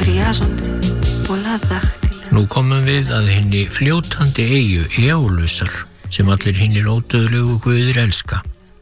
Nú komum við að hinni fljótandi eyju Eólusar sem allir hinnir ódauðlegu guðir elska.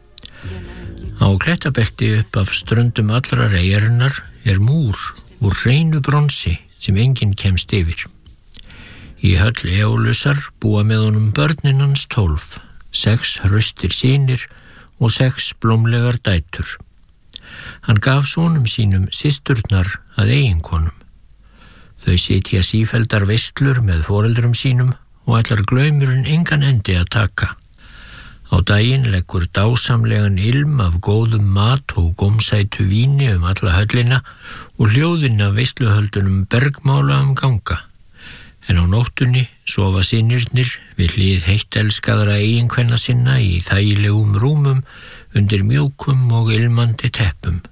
Á klettabelti upp af ströndum allrar eyjarinnar múr úr hreinu bronsi sem enginn kemst yfir. Í höll Eólusar búa með honum börnin hans 12, 6 hraustir synir og 6 blómlegar dætur. Hann gaf sonum sínum systurnar að eiginkonum. Þau sitja sífelldar veislur með foreldrum sínum og ætlar glaumurinn engan endi að taka. Á daginn leggur dásamlegan ilm af góðum mat og gómsætu víni alla höllina og hljóðin af veisluhöldunum bergmála ganga. En á nóttunni sofa synirnir við hlið heitt elskaðra eiginkvenna sinna í þægilegum rúmum undir mjúkum og ilmandi teppum.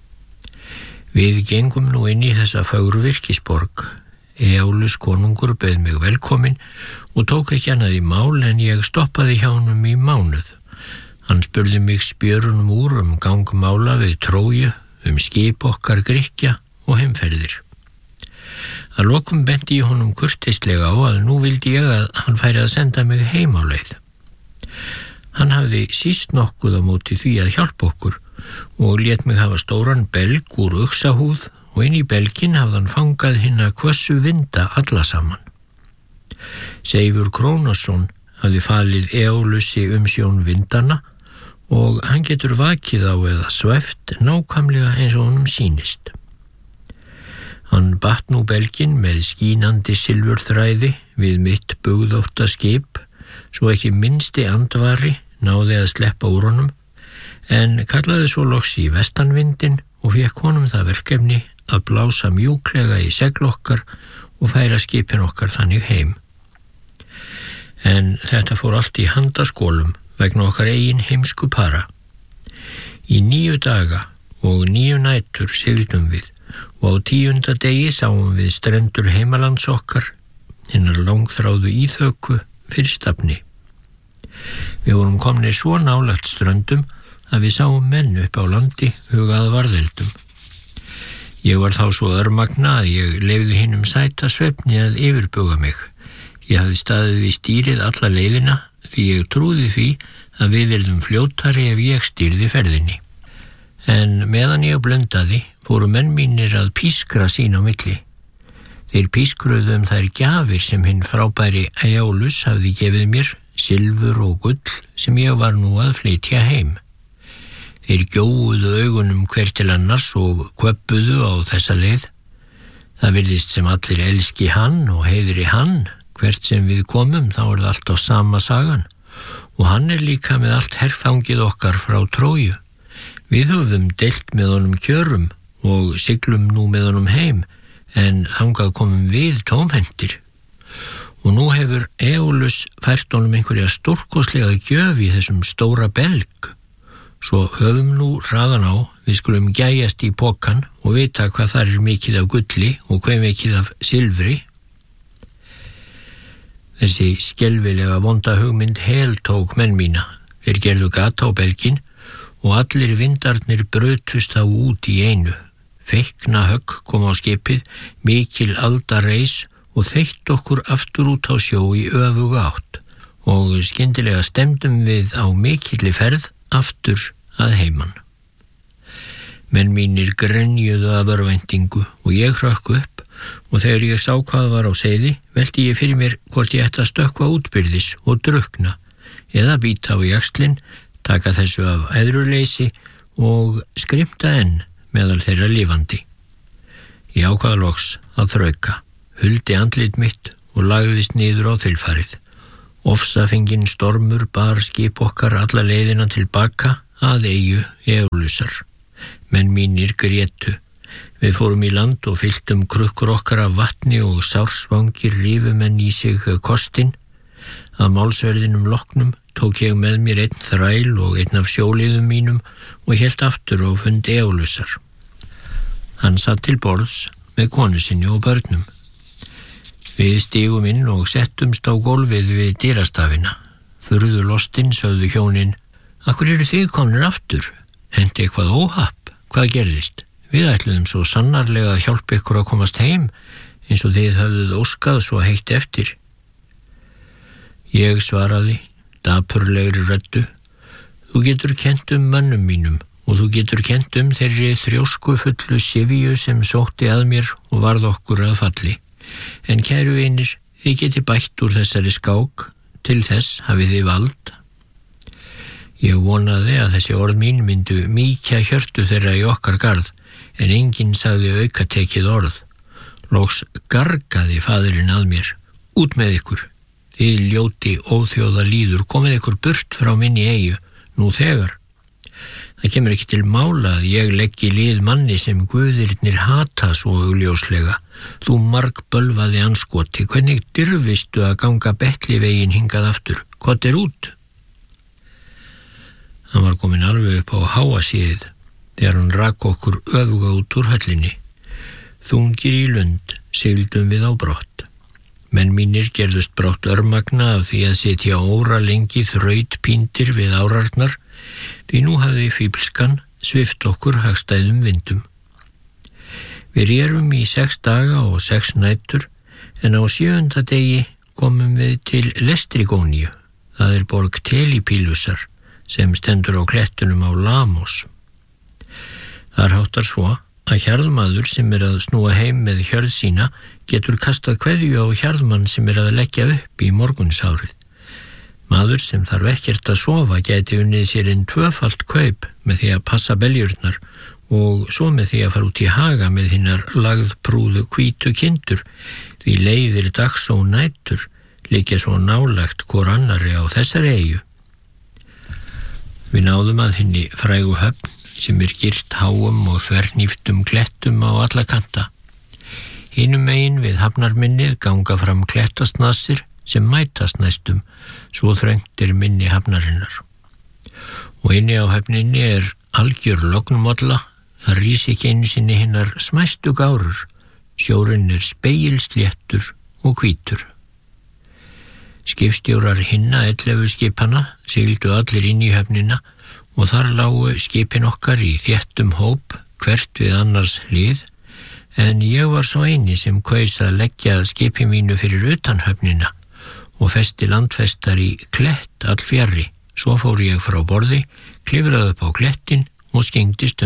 Við gengum nú inn í þessa fögru virkisborg. Eólus konungur bauð mig velkomin og tók ekki annað í mál en ég stoppaði hjá honum í mánuð. Hann spurði mig spjörunum úr gangmála við Tróju, skip okkar Grikkja og heimferðir. Að lokum benti ég honum kurteislega á að nú vildi ég að hann færi að senda mig heim á leið. Hann hafði síst nokkuð á móti því að hjálpa okkur og lét mig hafa stóran belg úr uxahúð og inn í belginn hafði hann fangað hinna hvössu vinda alla saman. Seifur Krónason hafði falið Eólusi umsjón vindanna og hann getur vakið á eða svæft nákvæmlega eins og honum sýnist. Hann batt nú belginn með skínandi silfurþræði við mitt bugðótta skip, svo ekki minnsti andvari náði að sleppa úr honum, en kallaði svo loks í vestanvindin og fékk honum það verkefni að blása mjúklega í segl okkar og færa skipin okkar þannig heim. En þetta fór allt í handaskólum vegna okkar eigin heimsku para. Í 9 daga og 9 nætur sigldum við og á 10. degi sáum við strendur heimalands okkar, hinnar langþráðu íþöku fyrir stafni. Við vorum komnir svo nálægt ströndum að við sáum menn upp á landi hugað varðeldum. Ég var þá svo örmagna að ég leyfði hinum sæta svefni að yfirbuga mig. Ég hafði staðið við stýrið alla leiðina því ég trúði því að við yrðum fljótari ef ég stýrði ferðinni. En meðan ég blundaði fóru menn mínir að pískra sín á milli. Þeir pískruðu þær gjafir sem hinn frábæri Eólus hafði gefið mér, silfur og gull sem ég var nú að flytja heim. Þeir gjóuðu augunum hver til annars og köppuðu á þessa leið. Það virðist sem allir elski hann og heiðri hann, hvert sem við komum þá það alltaf sama sagan. Og hann líka með allt herfangið okkar frá Tróju. Við höfum deilt með honum kjörum og siglum nú með honum heim, en þangað komum við tómhentir. Og nú hefur Eólus fært honum einhverja stórkostlega gjöf í þessum stóra belg. Svo höfum nú hraðan á, við skulum gæjast í pokan og vita hvað þar mikið af gulli og hvað mikið af silfri. Þessi skelfilega vonda hugmynd heltók menn mína. Þeir gerðu gat á belginn og allir vindarnir brutust þá út í einu. Feikna högg kom á skipið, mikil alda reis og þeytt okkur aftur út á sjó í öfuga átt og skyndilega stemdum við á mikilli ferð aftur að heiman. Menn mínir grenjuðu af örvæntingu og ég hrökk upp og þegar ég sá hvað var á seiði velti ég fyrir mér hvort ég ætti að stökkva útbyrðis og drukna eða bíta á jaxlinn, taka þessu af æðruleysi og skrimta enn meðal þeirra lifandi. Ég ákvað loks að þrauka, huldi andlit mitt og lagðist niður á þilfarið. Ofsafenginn stormur bar skip okkar alla leiðina tilbaka að eyju Eólusar. Menn mínir grétu. Við fórum í land og fylltum krukkur okkar af vatni og sársvangir rifu menn í sig kostinn. Að málsverðinum loknum tók ég með mér einn þræl og einn af sjóliðum mínum og hélt aftur á fund Eólusar. Hann satt til borðs með konu sinni og börnum. Við stígum inn og settumst á gólfið við dyrastafina. Furðu lostinn sögðu hjónin: "Akkur eru þið komnir aftur? Hendi eitthvað óhapp? Hvað gerðist? við ætluðum svo sannarlega að hjálpa ykkur að komast heim eins og þið höfðuð óskað svo heitt eftir. Ég svaraði, dapurlegri röddu, þú getur kennt mönnum mínum og þú getur kennt þeirri þrjóskufullu syfju sem sótti að mér og varð okkur að falli. En kæru vinir, þið geti bætt úr þessari skák, til þess hafið þið vald. Ég vonaði að þessi orð mín myndu mýkja hjörtu þeirra í okkar garð, en enginn sagði aukatekið orð. Loks gargaði faðirinn að mér, út með ykkur, þið ljóti óþjóða líður, komið ykkur burt frá minni eyju, nú þegar. Það kemur ekki til mála að ég leggi lið manni sem guðirnir hata svo augljóslega. Þú margbölvaði anskoti, hvernig dirfistu að ganga betlivegin hingað aftur? Hvað út? Hann var komin alveg upp á háasíðið þegar hann rak okkur öfuga út úr höllinni. Þungir í lund sigldum við á brott. Menn mínir gerðust brátt örmagna af því að sitja óra lengi þrautpíndir við árarnar, því nú hafði fíflskan svift okkur hagstæðum vindum. Við rérum í 6 daga og 6 nætur, en á 7. degi komum við til Lestrigóníu, það er borg Telipílusar, sem stendur á klettunum á Lamos. Þar háttar svo að hjarðmaður sem að snúa heim með hjörð sína getur kastað kveðju á hjarðmann sem að leggja upp í morgunsárið. Maður sem þarf ekkert að sofa gæti unnið sér 2-falt kaup með því að passa beljurnar og svo með því að fara út í haga með þínar lagðprúðu hvítu kindur, því leiðir dags og nætur liggja svo nálagt hvor annari á þessari eyju. Við náðum að hinni frægu höfn sem girt háum og þvernýftum klettum á alla kanta. Hinum megin við hafnarminnið ganga fram klettasnassir sem mætast næstum, svo þröngt minni hafnarinnar. Og inni á höfninni algjör lognmolla, það rís ekki einu sinni hinnar smæstu gárur, sjórinn spegilsléttur og hvítur. Skipstjórar hinna 11 skipana sigldu allir inn í höfnina og þar lágu skipin okkar í þéttum hóp hvert við annars hlið, en ég var svo eini sem kaus að leggja skipi mínu fyrir utan höfnina og festi landfestar í klett allfjarri. Svo fór ég frá borði, klifraði upp á klettin og skengdist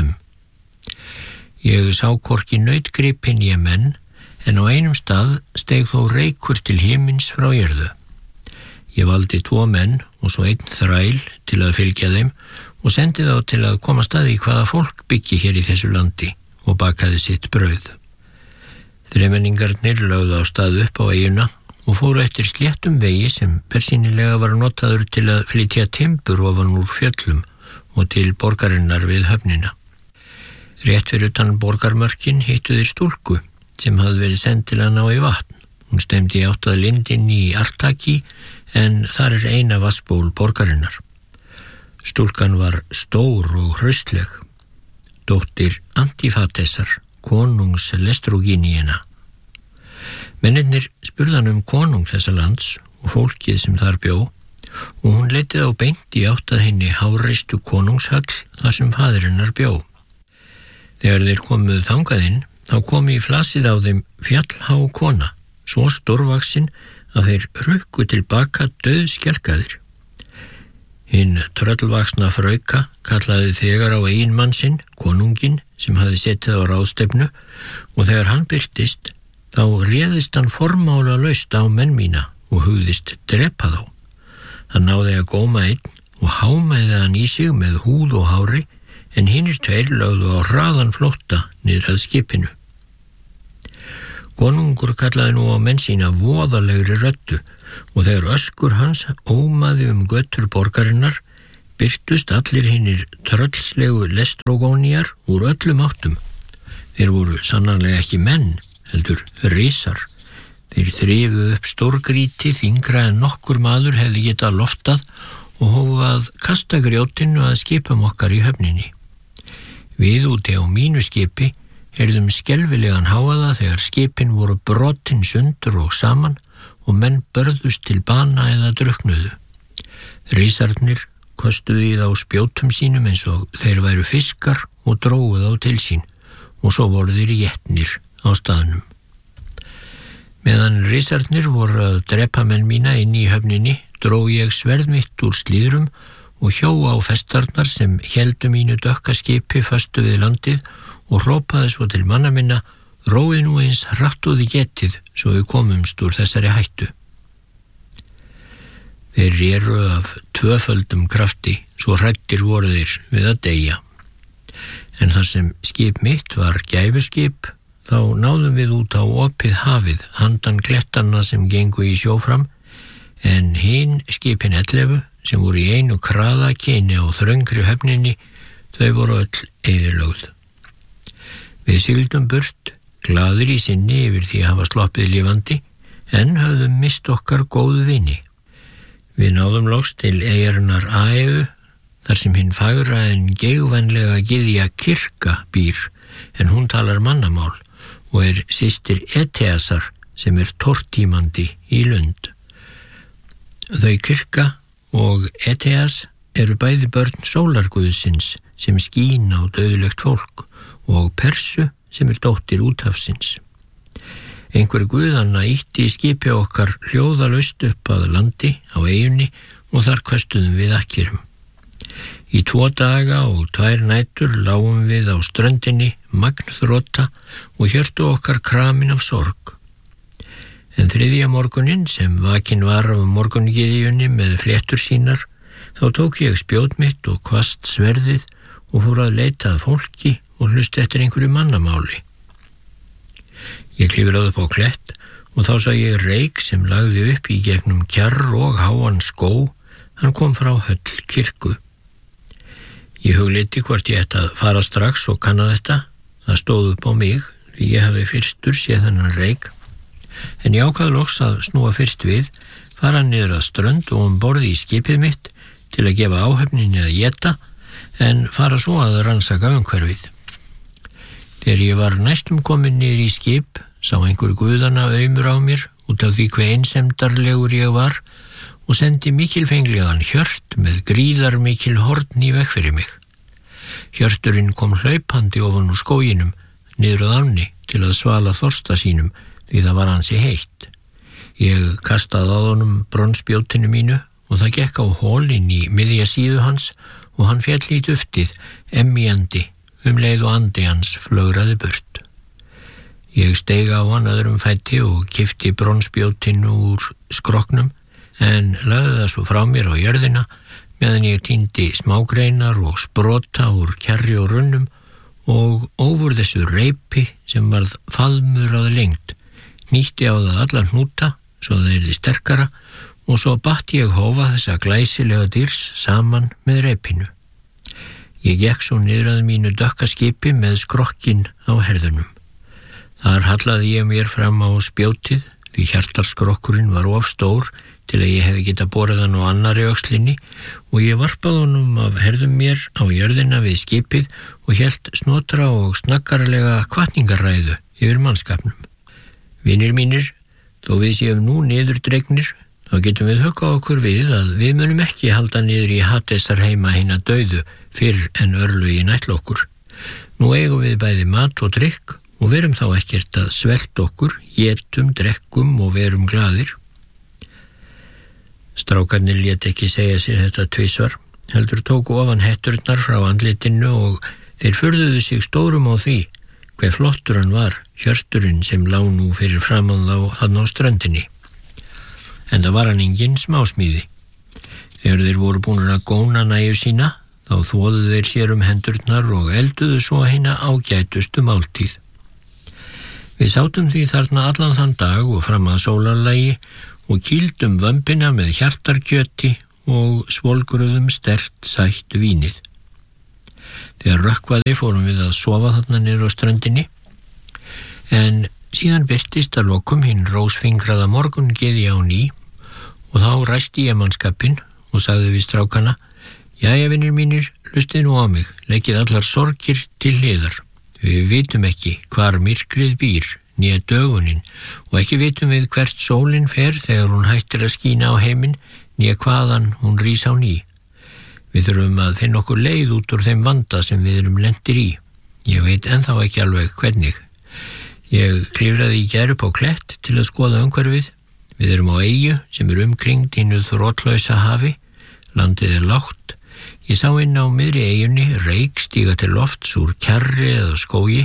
Ég sá hvorki nautgripinn ég menn, en á einum stað steig þó reykur til himins frá jörðu. Ég valdi 2 menn og svo 1 þræl til að fylgja þeim og sendi þá til að koma staði í hvaða fólk byggi hér í þessu landi og bakaði sitt brauð. Þremenningarnir lögðu á stað upp á eyjuna og fóru eftir sléttum vegi sem bersýnilega var notaður til að flytja timbur ofan úr fjöllum og til borgarinnar við höfnina. Rétt fyrir utan borgarmörkin hittu þeir stúlku sem hafði verið send til að ná í vatn. Hún stemdi átt að lindinni í Artaki, en þar eina vassból borgarinnar. Stúlkan var stór og hraustleg, dóttir Antifatesar, konungs Lestrogíníena. Mennirnir spurðan konung þessa lands og fólkið sem þar bjó, og hún leitið á beint í átt að henni háreistu konungshöll þar sem faðirinnar bjó. Þegar þeir komuð þangað inn, þá kom í flasið á þeim fjallhá kona, svo stórvaxin að þeir rukku tilbaka dauðskelkaðir. Hinn tröllvaxna frauka kallaði þegar á eiginmann sinn, konunginn, sem hafði setið á ráðstefnu, og þegar hann birtist, þá réðist hann formála-laust á menn mína og hugðist drepa þá. Hann náði að góma einn og hámaði hann í sig með húð og hári, en hinnir 2 lögðu á hraðan flótta niður að skipinu. Konungur kallaði nú á menn sína voðalegri röddu og þegar öskur hans ómaði götur borgarinnar, birtust allir hinnir tröllslegu Lestrogóníar úr öllum áttum. Þeir voru sannarlega ekki menn, heldur risar. Þeir þrifu upp stórgríti þyngra en nokkur maður hefði getað loftað og hófu að kasta grjótinu að skipum okkar í höfninni. Við úti á mínu skipi heyrðum skelfilegan hávaða þegar skipin voru brotin sundur og saman og menn börðust til bana eða drukknuðu. Risarnir kostuðu í þá spjótum sínum eins og þeir væru fiskar og drógu þá til sín og svo voru þeir étnir á staðnum. Meðan risarnir voru að drepa menn mína inn í höfninni, dró ég sverð mitt úr slíðrum og hjó á festarnar sem héldu mínu dökka skipi föstu við landið og hrópaði svo til manna minna: róið nú eins hratt og þið getið, svo við komumst úr þessari hættu. Þeir reru af tvöföldum krafti, svo hræddir voru þeir við að deyja. En þar sem skip mitt var gæfuskip, þá náðum við út á opið hafið handan klettanna sem gengu í sjó fram, en hin skipin 11 sem voru í einu kraða kyni á þröngri höfninni, þau voru öll eyðilögð. Við sigldum burt, glaðir í sinni yfir því að hafa sloppið lifandi, en höfðum mist okkar góðu vini. Við náðum loks til eyjarinnar Aeu, þar sem hinn fagra en geigvænlega gyðja Kirka býr, en hún talar mannamál og er systir Eteasar sem er tortímandi í lund. Þau Kirka og Eteas eru bæði börn sólarguðsins sem skín á dauðlegt fólk og Persu sem er dóttir úthafsins. Einhver guðanna ýtti í skipi okkar hljóðalaust upp að landi á eyjunni og þar köstuðum við akkerum. Í 2 daga og 2 nætur lágum við á ströndinni magnþrota og hjörtu okkar kramin af sorg. En 3. morguninn sem vakin var af morgungyðjunni með fléttur sínar, þá tók ég spjót mitt og hvasst sverðið og fór að leita að fólki og hlusta eftir einhverju mannamáli. Ég klifraði upp á klett og þá sá ég reik sem lagði upp í gegnum kjarr og háan skó. Hann kom frá höll Kirku. Ég hugliti hvort ég ætti að fara strax og kanna þetta. Það stóð upp á mig, því ég hafði fyrstur séð þennan reik. En ég ákvað loks að snúa fyrst við, fara niður að strönd og borði í skipið mitt til að gefa áhöfninni að éta, en fara svo að rannsaka umhverfið. Þegar ég var næstum komin niður í skip, sá einhver guðana aumur á mér út af því hve einsemdarlegur ég var og sendi mikilfenglegan hjört með gríðarmikil horn í veg fyrir mig. Hjörturinn kom hlaupandi ofan úr skóginum niður að ánni til að svala þorsta sínum því það var ansi heitt. Ég kastaði á honum bronsspjótinu mínu og það gekk á hol inn í miðja síðu hans og hann féll í duftið, emmjandi, leið og andi hans flögraði burt. Ég steig á hann öðrum fæti og kippti bronsspjótinu úr skrokknum, en lagði það svo frá mér á jörðina meðan ég tíndi smágreinar og sprota úr kjarri og runnum og ófur þessu reipi sem varð faðmur að lengd, nýtti á það allan hnúta svo það yrði sterkara og svo batt ég hófa þessa glæsilega dýrs saman með reipinu. Ég gekk svo niður að mínu dökka skipi með skrokkin á herðunum. Þar hallaði ég mér fram á spjótið því hjartarskrokkurinn var of stór til að ég hefði getað borið hann á annarri öxlinni og ég varpaði honum af herðum mér á jörðina við skipið og hélt snotra og snaggarlega hvatningarræðu yfir mannskapnum. Vinir mínir, þó við séum nú niðurdregnir, þá getum við huggað okkur við að við munum ekki halda niður í Hadesar heima hina dauðu fyrr en örlögin ætla okkur. Nú eigum við bæði mat og drykk og verum þá ekkert að svelta okkur, étum, drekkum og verum glaðir. Strákarnir lét ekki segja sér þetta tvisvar, heldur tóku ofan hetturnar frá andlitinu og þeir furðuðu sig stórum á því hve flottur hann var, hjörturinn sem lá nú fyrir framan þá þarna á ströndinni. En það var hann engin smásmíði. Þegar þeir voru búnir að góna næju sína, þá þvoðu þeir sér hendurnar og elduðu svo hina ágætustu máltíð. Við sátum því þarna allan þann dag og fram að sólarlagi og kýldum vömbina með hjartarkjöti og svolgruðum sterkt sætt vínið. Þegar rökkvaði fórum við að sofa þarna niður á ströndinni, en síðan birtist að lokum hinn rósfingraða morgungyðja á ný og þá ræsti ég mannskapinn og sagði við strákana: Jæja, vinir mínir, hlustið nú á mig, leggið allar sorgir til hliðar. Við vitum ekki hvar myrkrið býr, né dögunin, og ekki vitum við hvert sólin fer þegar hún hættir að skína á heiminn, né hvaðan hún rís á ný. Við þurfum að finna okkur leið út úr þeim vanda sem við erum lentir í. Ég veit ennþá ekki alveg hvernig. Ég klifraði í gær upp á klett til að skoða umhverfið. Við erum á eyju sem umkringd hinu þrotlausa hafi. Landið lágt. Ég sá inn á miðri eyjunni reyk stíga til lofts úr kjarri eða skógi.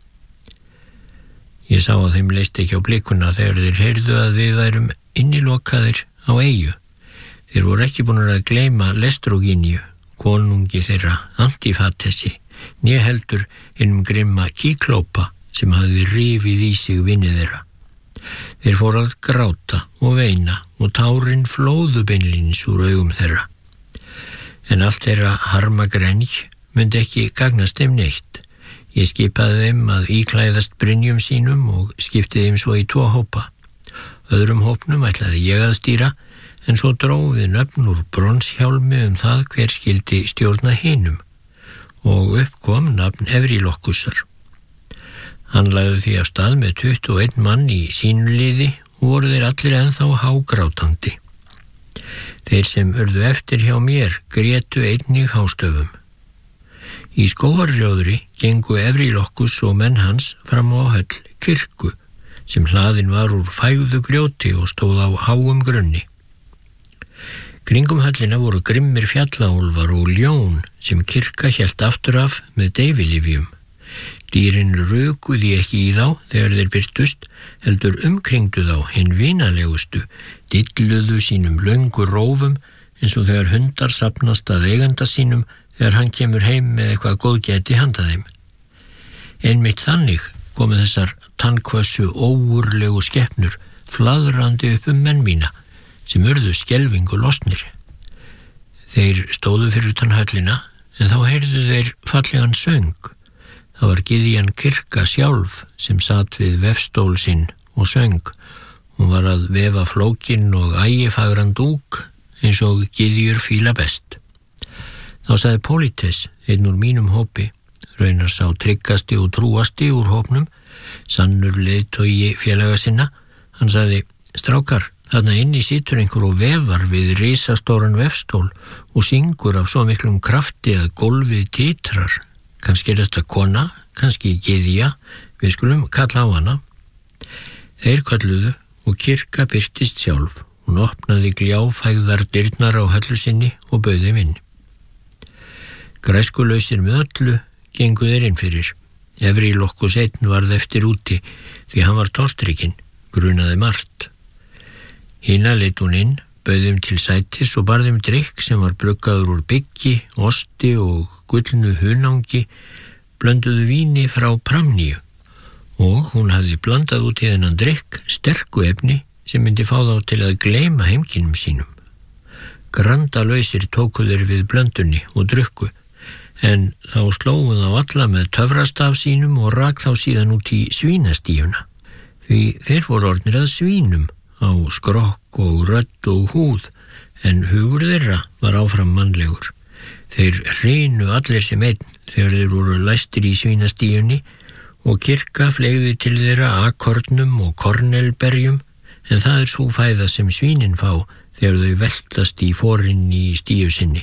Ég sá að þeim leist ekki á blikuna þegar þeir heyrðu að við værum innilokaðir á eyju. Þeir voru ekki búin að gleyma Lestrogíníu, konungi þeirra Antifatesi, né heldur hinum grimma Kíklópa sem hafði rifið í sig vinni þeirra. Þeir fóru að gráta og veina og tárin flóðu beinlínis úr augum þeirra. En allt þeirra harmagrenj myndi ekki gagnast þeim neitt. Ég skipaði þeim að íklæðast brynjum sínum og skipti þeim svo í 2 hópa. Öðrum hópnum ætlaði ég að stýra, en svo dró við nöfn úr bronshjálmi það hver skildi stjórna hinum og upp kom nafn Evrílokkusar. Hann lagði því af stað með 21 mann í sínu liði og voru þeir allir ennþá hágrátandi. Þeir sem urðu eftir hjá mér grétu einnig hástöfum. Í skógarrjóðri gengu Evrílokkus og menn hans fram á höll kirkju sem hlaðin var úr fægðu grjóti og stóð á háum grunni. Kringum höllina voru grimmir fjallaúlfar og ljón sem kirkja hélt aftur af með deyfilyfjum. Dýrin rukuði ekki í þá þegar þeir birtust, heldur umkringdu þá hinn vinalegustu, dilluðu sínum löngu rófum eins og þegar hundar safnast að eiganda sínum þegar hann kemur heim með eitthvað góðgæti handa þeim. Einmitt þannig komu þessar tannkvössu óurlegu skepnur flaðrandi upp menn mína sem urðu skelfingu lostnir. Þeir stóðu fyrir utan höllina en þá heyrðu þeir fallegan söng. Það var Gyðjan Kirka sjálf sem satt við vefstól sinn og söng. Hún var að vefa flókin og ægifagran dúk eins og gyðjur fíla best. Þá sagði Pólites, einn úr mínum hópi, raunar sá tryggasti og trúasti úr hópnum, sannur leiðtogi félaga sinna. Hann sagði, strákar, þarna inni situr einhver og vefar við risastóran vefstól og syngur af svo miklum krafti að gólfið titrar. Kannski þetta kona, kannski gyðja, við skulum kalla á hana. Þeir kölluðu og kirkja birtist sjálf. Hún opnaði gljáfægðar dyrnar á höllu sinni og bauð þeim inn. Græskulausir með öllu gengu þeir inn fyrir. Evrílokkus einn varð eftir úti því hann var tortrygginn, grunaði margt. Hina leit hún inn, bauð þeim til sætis og bar þeim drykk sem var bruggaður úr byggi, osti og gullnu hunangi, blönduðu víni frá Pramníu og hún hafði blandað út í þennan drykk sterku efni sem myndi fá þá til að gleyma heimkynnum sínum. Grandalausir tóku þeir við blöndunni og drukku, en þá slógu þá alla með töfrastaf sínum og rak þá síðan út í svínastíuna, því þeir voru orðnir að svínum á skrokk og rödd og húð, en hugur þeirra var áfram mannlegur. Þeir hrynu allir sem einn þegar þeir voru læstir í svínastíunni og kirkja fleygði til þeirra akornum og kornelberjum, en það er svo fæða sem svínin fá þegar þau veltast í forinn í stíu sinni.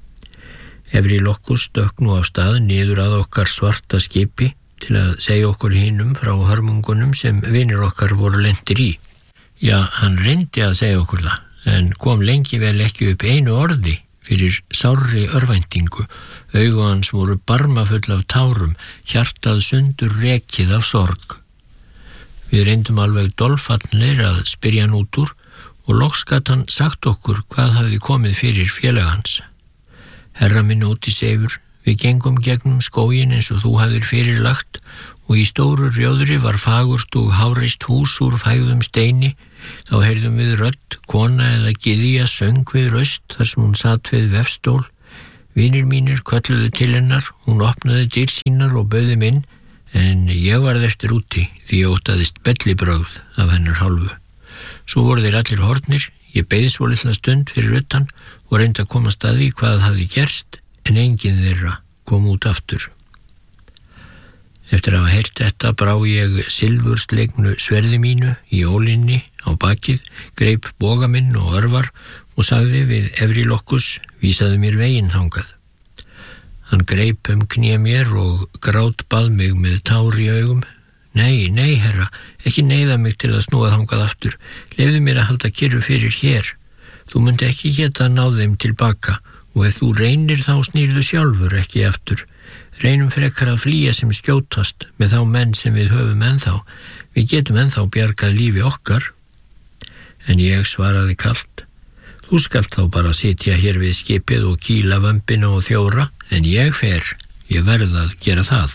Evrílokkus stökk nú af stað niður að okkar svarta skipi til að segja okkur hinum frá hörmungunum sem vinir okkar voru lentir í. Já, hann reyndi að segja okkur það, en kom lengi vel ekki upp einu orði fyrir sárri örvæntingu. Augu hans voru barmafull af tárum, hjartað sundur rekið af sorg. Við reyndum alveg dolfallnir að spyrja hann út úr og loks gat hann sagt okkur hvað hafði komið fyrir félagans. Herra minn Ódysseifur, við gengum gegnum skóginn eins og þú hafðir fyrirlagt og í stóru rjóðri var fagurt og háreist hús úr fægðum steini. Þá heyrðum við rödd, kona eða gyðja söng við raust þar sem hún satt við vefstól. Vinir mínir kölluðu til hennar, hún opnaði dyr sínar og bauði minn, en ég varð eftir úti því ég óttaðist bellibrögð af hennar hálfu. Svo voru þeir allir horfnir, ég beið svo litla stund fyrir utan og reyndi að komast að því hvað hafði gerst, en enginn þeirra kom út aftur. Eftir að hafa heyrt þetta brá ég silfurslegnu sverði mínu í ólinni á bakið, greip boga minn og örvar og sagði við Evrílokkus, vísaði mér veginn þangað. Hann greip kné mér og grátbað mig með tár í augum. Nei, herra, ekki neyða mig til að snúa þangað aftur. Leyfðu mér að halda kyrru fyrir hér. Þú mundi ekki geta náð þeim tilbaka og ef þú reynir þá snýrðu sjálfur ekki aftur. Reynum frekar að flýja sem skjótast með þá menn sem við höfum ennþá. Við getum ennþá bjargað lífi okkar. En ég svaraði kalt. Þú skalt þá bara sitja hér við skipið og kýla vömbina og þjóra, en ég fer, ég verð að gera það.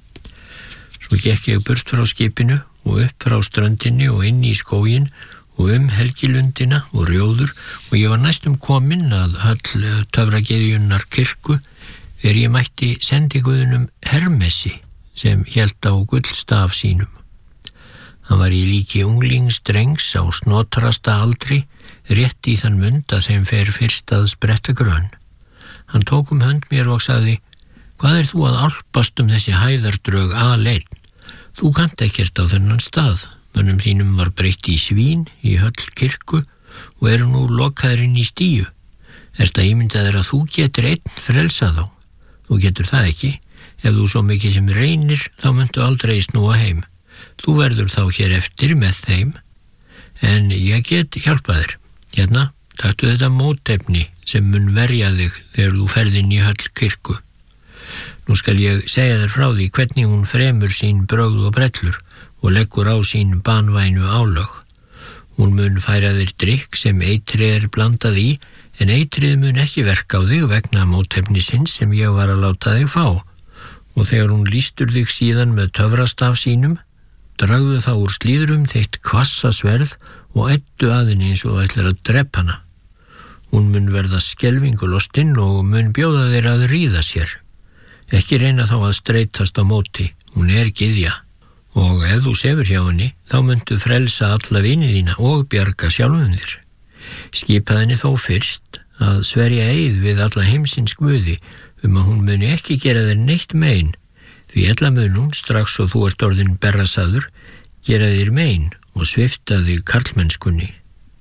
Svo gekk ég burt frá skipinu og upp frá ströndinni og inn í skóginn og helgilundina og rjóður og ég var næstum kominn að höll töfragyðjunnar kirkju þegar ég mætti sendiguðunum Hermesi sem hélt á gullstaf sínum. Hann var í líki unglingsdrengs á snotrasta aldri, rétt í þann mund að þeim fer fyrst að spretta grönn. Hann tók hönd mér og sagði, hvað þú að álpast þessi hæðardrög aleinn? Þú kannt ekkert á þennan stað. Mönnum þínum var breytt í svín í höll kirkju og eru nú lokaðir inn í stíu. Ertu að ímynda þér að þú getur einn frelsa þá? Þú getur það ekki. Ef þú svo mikið sem reynir, þá muntu aldrei snúa heim. Þú verður þá hér eftir með þeim, en ég get hjálpað þér. Hérna, taktu þetta mótefni sem mun verja þig þegar þú ferð inn í höll kirkju. Nú skal ég segja þér frá því hvernig hún fremur sín brögð og brellur og leggur á sín banvænu álög. Hún mun færa þér drykk sem eitrið blandað í, en eitrið mun ekki verka á þig vegna mótefnisins sem ég var að láta þig fá. Og þegar hún lýstur þig síðan með töfrastaf sínum, dragðu þá úr slíðrum þitt hvassa sverð og ættu að henni eins og ætlar að drepa hana. Hún mun verða skelfingulostinn og mun bjóða þér að ríða sér. Ekki reyna þá að streitast á móti, hún gyðja. Og ef þú sefur hjá henni, þá muntu frelsa alla vini þína og bjarga sjálfum þér. Skipa henni þó fyrst að sverja eið við alla heimsins guði að hún muni ekki gera þér neitt mein, því ella mun hún strax og þú ert orðinn berrasaður gera þér mein og svipta þig karlmennskunni.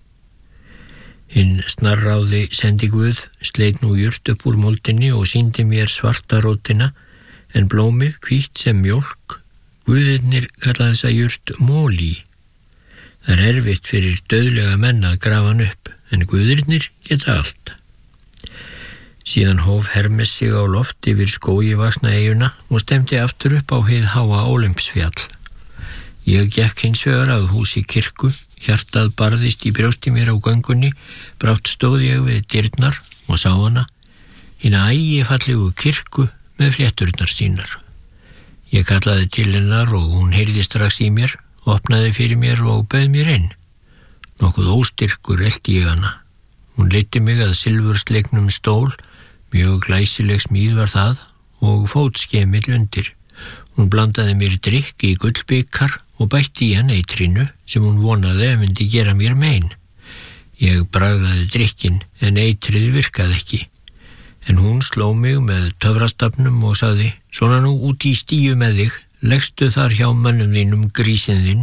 Hinn snarráði sendiguð sleit nú jurt upp úr moldinni og sýndi mér svarta rótina, en blómið hvítt sem mjólk. Guðirnir kalla þessa jurt móli. Það erfitt fyrir dauðlega menn að grafa hann upp, en guðirnir geta allt. Síðan hóf Hermes sig á loft yfir skógivaxna eyjuna og stemdi aftur upp á hið háa Ólympsfjall. Ég gekk hins vegar að húsi kirkju, hjartað barðist í brjósti mér á göngunni, brátt stóð ég við dyrnar og sá hana, hina ægifallegu kirkju með flétturnar sínar. Ég kallaði til hennar og hún heyrði strax í mér, opnaði fyrir mér og bauð mér inn. Nokkuð óstyrkur elti ég hana. Hún leiddi mig að silfursleiknum stól, mjög glæsileg smíð var það og fótskemill undir. Hún blandaði mér drykk í gullbikar og bætti í hann eitrinu sem hún vonaði að myndi gera mér mein. Ég bragðaði drykkinn en eitrið virkaði ekki. En hún sló mig með töfrastafnum og sagði, svona nú út í stíu með þig, leggstu þar hjá mönnum þínum grísinn þinn.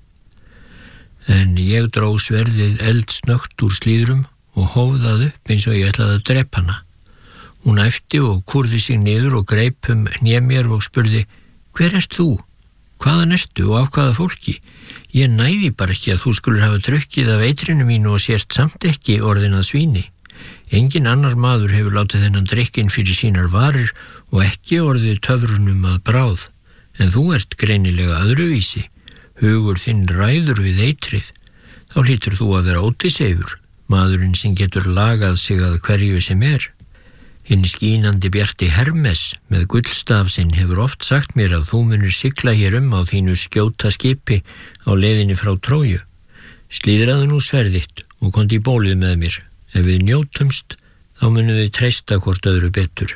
En ég dró sverðið eldsnögt úr slíðrum og hóf það upp eins og ég ætlaði að drepa hana. Hún æpti og kúrði sig niður og greip hné mér og spurði, hver ert þú? Hvaðan ertu og af hvaða fólki? Ég næði bara ekki að þú skulur hafa drukkið af eitrinu mínu og sért samt ekki orðin að svíni. Engin annar maður hefur látið þennan drykkinn fyrir sínar varir og ekki orðið töfrunum að bráð, en þú ert greinilega öðruvísi. Hugur þinn ræður við eitrið. Þá hlýtur þú að vera ótisefur, maðurinn sem getur lagað sig að hverju sem er. Hinn skínandi bjarti Hermes með gullstafsinn hefur oft sagt mér að þú munir sigla hér á þínu skjóta skipi á leiðinni frá Tróju. Slíðraðu nú sverðitt og komdu í bólið með mér. Ef við njótumst, þá munum við treysta hvort öðru betur.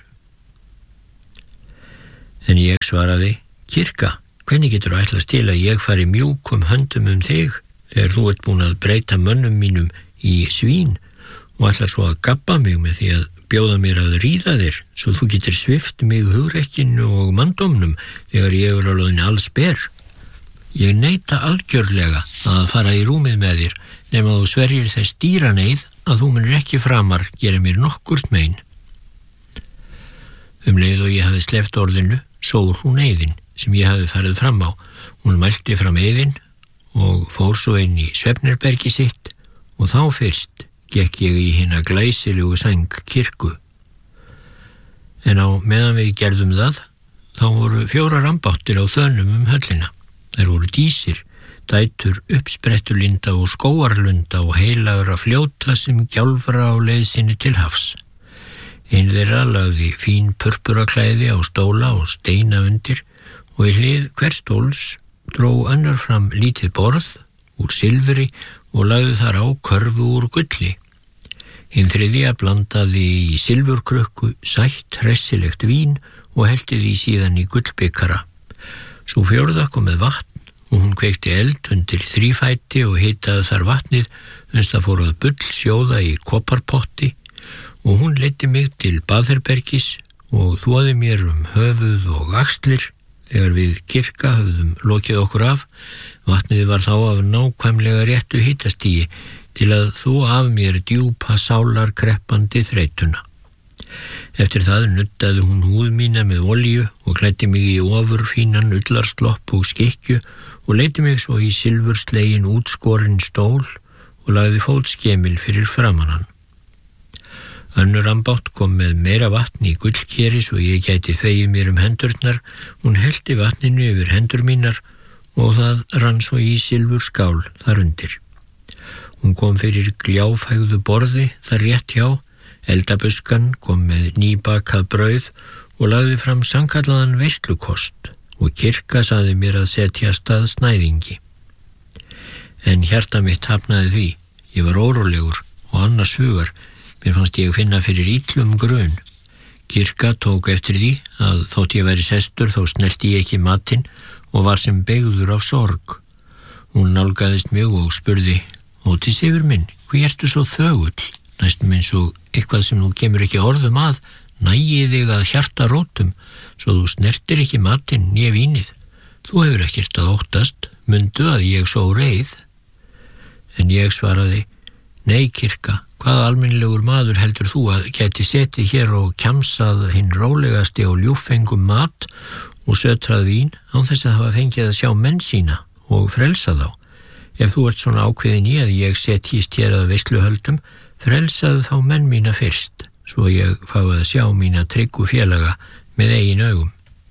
En ég svaraði, kirkja, hvernig getur ætlast til að ég fari mjúkum höndum þig þegar þú ert búin að breyta mönnum mínum í svín og ætlar svo að gabba mig með því að bjóða mér að ríða þér svo þú getur svift mig hugrekkinu og manndómnum þegar ég orðinn alls ber. Ég neita algjörlega að fara í rúmið með þér nema þú sverjir þess dýraneið að þú munir ekki framar gera mér nokkurt mein. Leið og ég hafði sleppt orðinu, sór hún eiðin sem ég hafði farið fram á. Hún mælti fram eiðin og fór svo inn í svefnherbergi sitt og þá fyrst gekk ég í hina glæsilegu sæng kirkju. En á meðan við gerðum það, þá voru 4 rambáttir á þönum höllina. Þær voru dísir, dætur uppsprettulinda og skóarlunda og heilagra fljóta sem gjálfra á leið sinni til hafs. Ein þeirra lagði fín purpuraklæði á stóla og steina undir og í hlið hvers stóls dró annar fram lítið borð úr silfri og lagði þar á körfu úr gulli. Hinn þriðja blandaði í silfurkrukku sætt hressilegt vín og hellti því síðan í gullbikara. Sú fjórða kom með vatn og hún kveikti eld undir 3 fæti og hitaði þar vatnið uns það fór að bull sjóða í kopparpotti og hún leiddi mig til baðherbergis og þvoði mér höfuð og axlir. Þegar við kirkja höfðum lokið okkur af, vatnið var þá af nákvæmlega réttu hitastigi til að þvo af mér djúpa sálarkreppandi þreytuna. Eftir það nuttaði hún húð mína með olíu og klæddi mig í ofurfínan ullarslopp og skikkju og leiddi mig svo í silfurslegin útskorinn stól og lagði fótskemil fyrir framan hann. Önnur rambátt kom með meira vatn í gullkeri svo ég gæti þvegið mér hendurnar. Hún hellti vatninu yfir hendur mínar og það rann svo í silfurskál þar undir. Hún kom fyrir gljáfægðu borði þar rétt hjá. Eldabuskan kom með nýbakað brauð og lagði fram sannkallaðan veislukost og kirkja sagði mér að setjast að snæðingi. En hjarta mitt hafnaði því. Ég var órólegur og annars hugar. Mér fannst ég finna fyrir illum grun. Kirkja tók eftir því að þótt ég væri sestur þá snerti ég ekki matinn og var sem beygður af sorg. Hún nálgaðist mig og spurði: Óti Sigurður minn, hví ertu svo þögull? Næstum eins og eitthvað sem þú kemur ekki orðum að, nægi þig að hjarta rótum, svo þú snertir ekki matinn né vínið. Þú hefur ekkert að óttast, mundu að ég svo reið. En ég svaraði: Nei, kirkja, hvaða almennilegur maður heldur þú að gæti setið hér og kjamsað hinn rólegasti og ljúffengum mat og sötrað vín án þess að hafa fengið að sjá menn sína og frelsa þá? Ef þú ert svona ákveðin í að ég setjist hér að veisluhöldum, frelsaðu þá menn mína fyrst, svo ég fái að sjá mína tryggu félaga með eigin augum.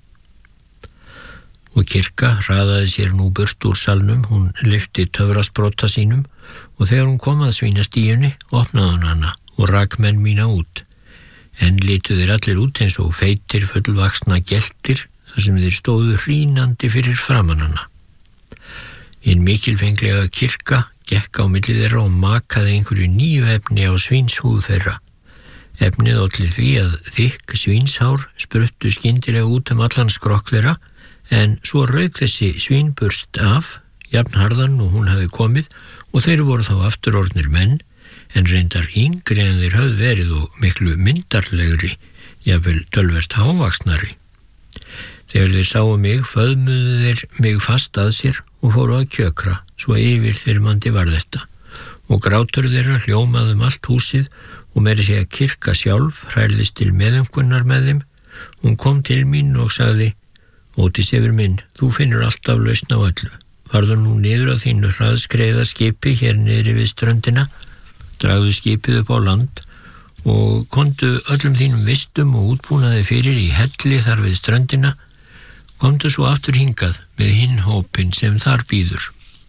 Og kirkja hraðaði sér nú burt úr salnum, hún lyfti töfrasprota sínum og þegar hún kom að svínastíunni opnaði hún hana og rak menn mína út. En litu þeir allir út eins og feitir fullvaxna geltir þar sem þeir stóðu hrínandi fyrir framan hana. Hinn mikilfenglega kirkja gekk á milli þeirra og makaði einhverju nýju efni á svínshúð þeirra. Efnið olli því að þykk svínshár spruttu skyndilega út allan skrokk þeirra, en svo rauk þessi svínburst af, jafnharðan og hún hafði komið, og þeir voru þá aftur orðnir menn, en reyndar yngri en þeir höfðu verið og miklu myndarlegri, jafnvel tölvert hávaxnari. Þegar þeir sáu mig, föðmuðu þeir mig fast að sér og fóru að kjökra, svo yfirþyrmandi var þetta. Og grátur þeirra hljómaði allt húsið og meira segja kirkja sjálf hrærðist til meðumkunnar með þeim. Hún kom til mín og sagði: Óti Sigurður minn, þú finnur alltaf lausn á öllu. Farðu nú niður að þínu hraðskreiða skipi hér niðri við ströndina, dragðu skipið upp á land og komdu öllum þínum vistum og útbúnaði fyrir í helli þar við ströndina. Komdu svo aftur hingað með hinn hópinn sem þar bíður.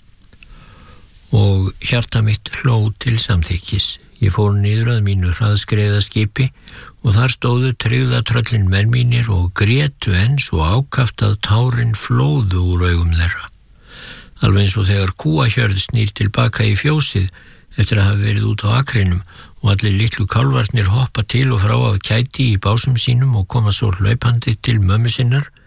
Og hjarta mitt hló til samþykkis. Ég fór niður að mínu hraðskreiða skipi og þar stóðu tryggðatröllin menn mínir og grétu enn svo ákaft að tárin flóðu úr augum þeirra. Alveg eins og þegar kúahjörð snýr tilbaka í fjósið eftir að hafa verið út á akrinum og allir litlu kálfarnir hoppa til og frá af kæti í básum sínum og koma svo hlaupandi til mömmu sinnar,